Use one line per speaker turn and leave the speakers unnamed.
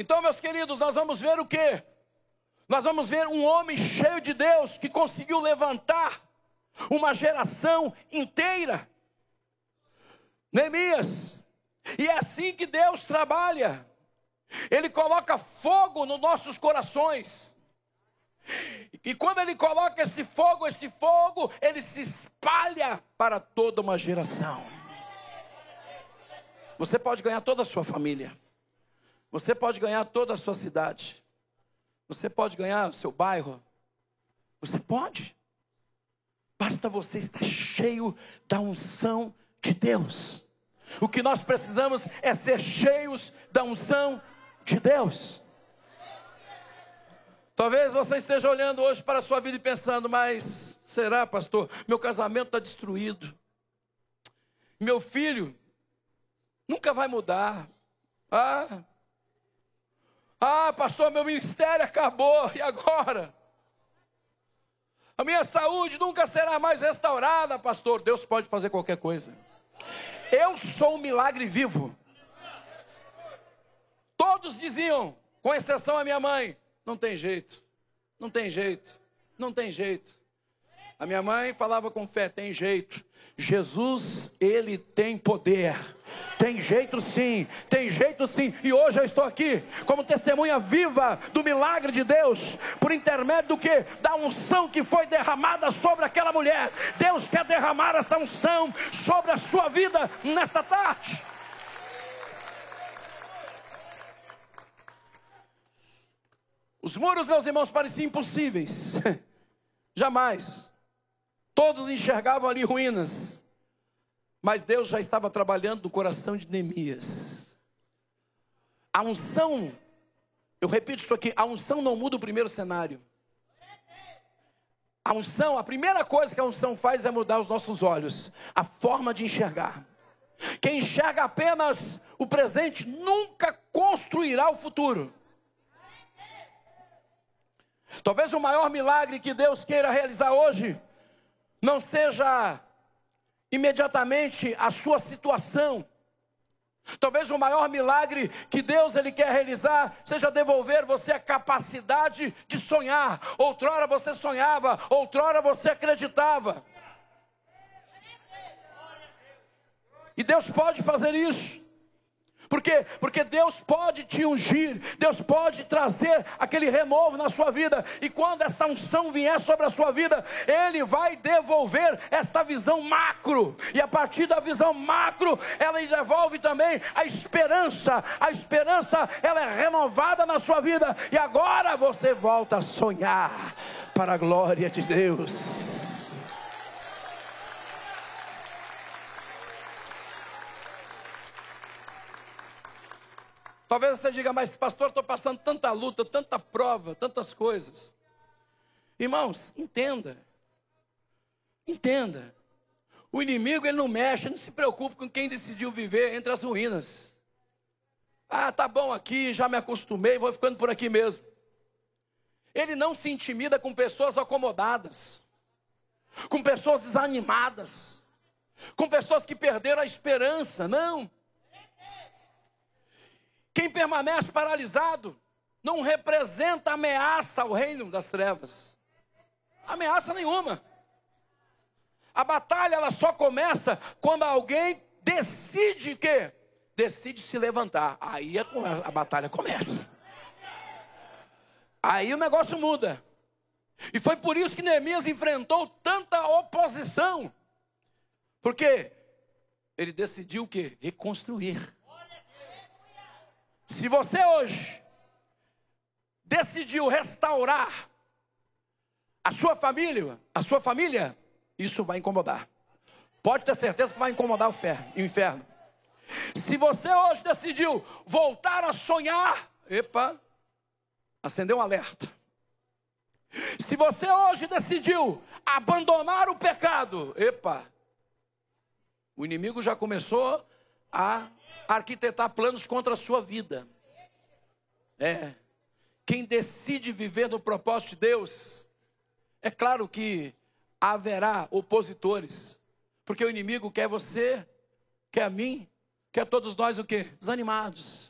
Então, meus queridos, nós vamos ver o quê? Nós vamos ver um homem cheio de Deus que conseguiu levantar uma geração inteira. Neemias. E é assim que Deus trabalha. Ele coloca fogo nos nossos corações. E quando Ele coloca esse fogo, Ele se espalha para toda uma geração. Você pode ganhar toda a sua família. Você pode ganhar toda a sua cidade. Você pode ganhar o seu bairro. Você pode. Basta você estar cheio da unção de Deus. O que nós precisamos é ser cheios da unção de Deus. Talvez você esteja olhando hoje para a sua vida e pensando, mas será, pastor? Meu casamento está destruído. Meu filho nunca vai mudar. Pastor, meu ministério acabou, e agora? A minha saúde nunca será mais restaurada, pastor. Deus pode fazer qualquer coisa. Eu sou um milagre vivo. Todos diziam, com exceção a minha mãe, não tem jeito, não tem jeito, não tem jeito. A minha mãe falava com fé, tem jeito. Jesus, Ele tem poder. Tem jeito sim, tem jeito sim. E hoje eu estou aqui como testemunha viva do milagre de Deus. Por intermédio do quê? Da unção que foi derramada sobre aquela mulher. Deus quer derramar essa unção sobre a sua vida nesta tarde. Os muros, meus irmãos, pareciam impossíveis. Jamais. Todos enxergavam ali ruínas. Mas Deus já estava trabalhando no coração de Neemias. A unção, eu repito isso aqui, a unção não muda o primeiro cenário. A unção, a primeira coisa que a unção faz é mudar os nossos olhos. A forma de enxergar. Quem enxerga apenas o presente nunca construirá o futuro. Talvez o maior milagre que Deus queira realizar hoje não seja imediatamente a sua situação. Talvez o maior milagre que Deus Ele quer realizar seja devolver você a capacidade de sonhar. Outrora você sonhava, outrora você acreditava. E Deus pode fazer isso. Por quê? Porque Deus pode te ungir, Deus pode trazer aquele renovo na sua vida. E quando essa unção vier sobre a sua vida, Ele vai devolver esta visão macro. E a partir da visão macro, ela devolve também a esperança. A esperança, ela é renovada na sua vida. E agora você volta a sonhar para a glória de Deus. Talvez você diga, mas pastor, estou passando tanta luta, tanta prova, tantas coisas. Irmãos, entenda. Entenda. O inimigo, ele não mexe, não se preocupe com quem decidiu viver entre as ruínas. Tá bom aqui, já me acostumei, vou ficando por aqui mesmo. Ele não se intimida com pessoas acomodadas, com pessoas desanimadas, com pessoas que perderam a esperança, não. Quem permanece paralisado não representa ameaça ao reino das trevas. Ameaça nenhuma. A batalha ela só começa quando alguém decide que decide se levantar. Aí a batalha começa. Aí o negócio muda. E foi por isso que Neemias enfrentou tanta oposição. Porque ele decidiu o quê? Reconstruir. Se você hoje decidiu restaurar a sua família, isso vai incomodar. Pode ter certeza que vai incomodar o inferno. Se você hoje decidiu voltar a sonhar, acendeu um alerta. Se você hoje decidiu abandonar o pecado, o inimigo já começou a arquitetar planos contra a sua vida. Quem decide viver no propósito de Deus, é claro que haverá opositores, porque o inimigo quer você, quer a mim, quer todos nós o quê? Desanimados.